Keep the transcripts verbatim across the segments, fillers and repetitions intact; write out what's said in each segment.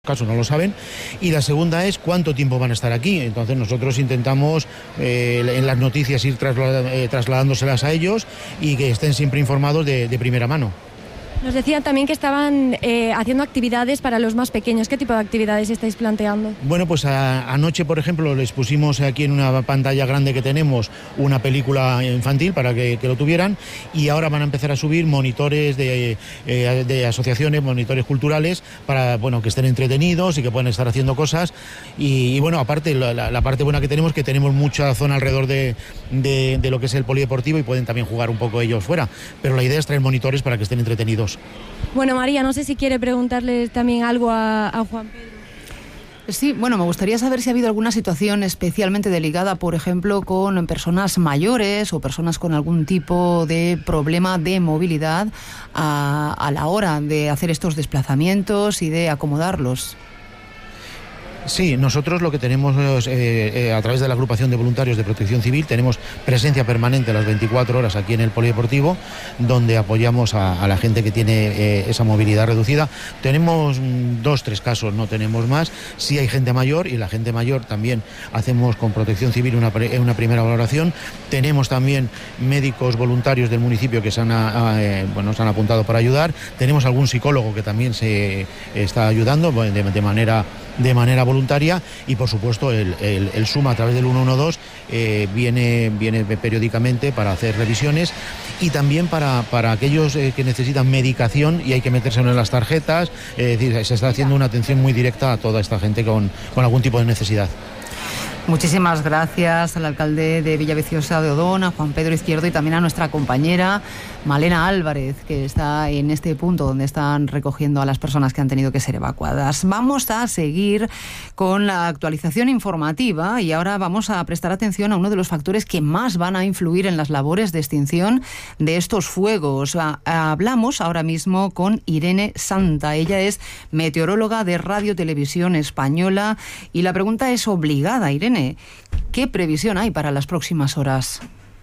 caso no lo saben, y la segunda es cuánto tiempo van a estar aquí. Entonces nosotros intentamos eh, en las noticias ir traslad, eh, trasladándoselas a ellos y que estén siempre informados de, de primera mano. Nos decían también que estaban eh, haciendo actividades para los más pequeños. ¿Qué tipo de actividades estáis planteando? Bueno, pues a, anoche, por ejemplo, les pusimos aquí en una pantalla grande que tenemos una película infantil para que, que lo tuvieran, y ahora van a empezar a subir monitores de, eh, de asociaciones, monitores culturales, para bueno que estén entretenidos y que puedan estar haciendo cosas. Y, y bueno, aparte, la, la, la parte buena que tenemos es que tenemos mucha zona alrededor de, de, de lo que es el polideportivo y pueden también jugar un poco ellos fuera. Pero la idea es traer monitores para que estén entretenidos. Bueno, María, no sé si quiere preguntarle también algo a, a Juan Pedro. Sí, bueno, me gustaría saber si ha habido alguna situación especialmente delicada, por ejemplo, con personas mayores o personas con algún tipo de problema de movilidad a, a la hora de hacer estos desplazamientos y de acomodarlos. Sí, nosotros lo que tenemos es, eh, eh, a través de la agrupación de voluntarios de Protección Civil, tenemos presencia permanente las veinticuatro horas aquí en el polideportivo, donde apoyamos a, a la gente que tiene eh, esa movilidad reducida. Tenemos mm, dos, tres casos, no tenemos más. Sí hay gente mayor, y la gente mayor también hacemos con Protección Civil una, una primera valoración. Tenemos también médicos voluntarios del municipio que se han, a, eh, bueno, se han apuntado para ayudar. Tenemos algún psicólogo que también se está ayudando de, de manera de manera voluntaria, y por supuesto el, el, el SUMA a través del ciento doce eh, viene, viene periódicamente para hacer revisiones, y también para, para aquellos eh, que necesitan medicación y hay que meterse en las tarjetas. Es decir, se está haciendo una atención muy directa a toda esta gente con, con algún tipo de necesidad. Muchísimas gracias al alcalde de Villaviciosa de Odón, a Juan Pedro Izquierdo, y también a nuestra compañera Malena Álvarez, que está en este punto donde están recogiendo a las personas que han tenido que ser evacuadas. Vamos a seguir con la actualización informativa, y ahora vamos a prestar atención a uno de los factores que más van a influir en las labores de extinción de estos fuegos. Hablamos ahora mismo con Irene Santa. Ella es meteoróloga de Radio Televisión Española, y la pregunta es obligada, Irene. ¿Qué previsión hay para las próximas horas?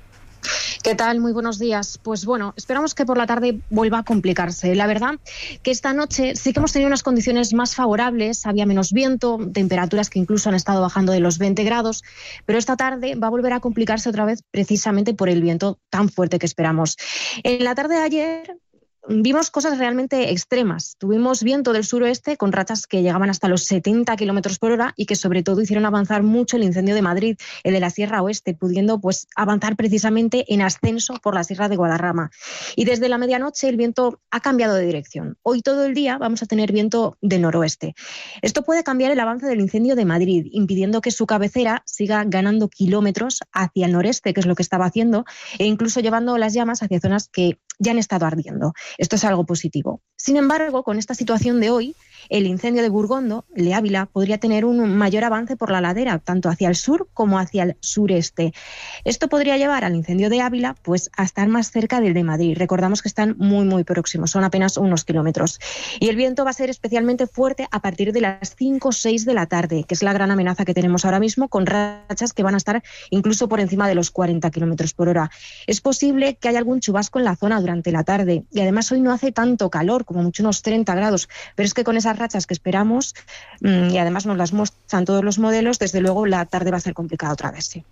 ¿Qué tal? Muy buenos días. Pues bueno, esperamos que por la tarde vuelva a complicarse. La verdad que esta noche sí que hemos tenido unas condiciones más favorables, había menos viento, temperaturas que incluso han estado bajando de los veinte grados, pero esta tarde va a volver a complicarse otra vez precisamente por el viento tan fuerte que esperamos. En la tarde de ayer vimos cosas realmente extremas. Tuvimos viento del suroeste con rachas que llegaban hasta los setenta kilómetros por hora y que sobre todo hicieron avanzar mucho el incendio de Madrid, el de la Sierra Oeste, pudiendo pues avanzar precisamente en ascenso por la Sierra de Guadarrama. Y desde la medianoche el viento ha cambiado de dirección. Hoy todo el día vamos a tener viento de noroeste. Esto puede cambiar el avance del incendio de Madrid, impidiendo que su cabecera siga ganando kilómetros hacia el noreste, que es lo que estaba haciendo, e incluso llevando las llamas hacia zonas que ya han estado ardiendo. Esto es algo positivo. Sin embargo, con esta situación de hoy, el incendio de Burgondo, el de Ávila, podría tener un mayor avance por la ladera, tanto hacia el sur como hacia el sureste. Esto podría llevar al incendio de Ávila pues, a estar más cerca del de Madrid. Recordamos que están muy, muy próximos, son apenas unos kilómetros. Y el viento va a ser especialmente fuerte a partir de las cinco o seis de la tarde, que es la gran amenaza que tenemos ahora mismo, con rachas que van a estar incluso por encima de los cuarenta kilómetros por hora. Es posible que haya algún chubasco en la zona durante la tarde, y además hoy no hace tanto calor, como mucho unos treinta grados, pero es que con esas rachas que esperamos, mmm, y además nos las muestran todos los modelos, desde luego la tarde va a ser complicada otra vez, sí.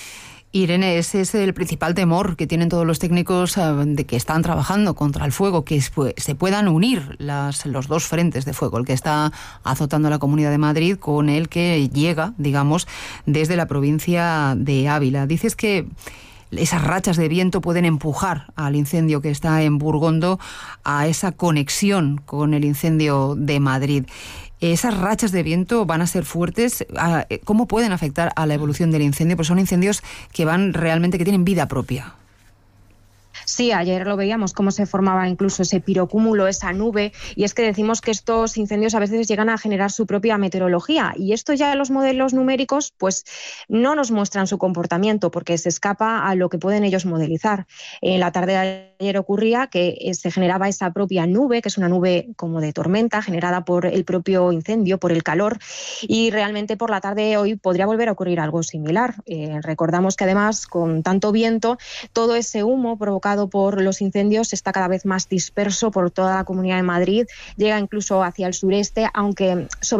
Irene, ese es el principal temor que tienen todos los técnicos uh, de que están trabajando contra el fuego, que se puedan unir las, los dos frentes de fuego, el que está azotando la Comunidad de Madrid con el que llega, digamos, desde la provincia de Ávila. Dices que esas rachas de viento pueden empujar al incendio que está en Burgondo a esa conexión con el incendio de Madrid. ¿Esas rachas de viento van a ser fuertes? ¿Cómo pueden afectar a la evolución del incendio? Pues son incendios que van realmente, que tienen vida propia. Sí, ayer lo veíamos cómo se formaba incluso ese pirocúmulo, esa nube, y es que decimos que estos incendios a veces llegan a generar su propia meteorología, y esto ya los modelos numéricos pues no nos muestran su comportamiento porque se escapa a lo que pueden ellos modelizar. En la tarde de ayer ocurría que se generaba esa propia nube, que es una nube como de tormenta generada por el propio incendio, por el calor, y realmente por la tarde de hoy podría volver a ocurrir algo similar. Eh, recordamos que además con tanto viento, todo ese humo provocado provocado por los incendios está cada vez más disperso por toda la Comunidad de Madrid, llega incluso hacia el sureste, aunque sobre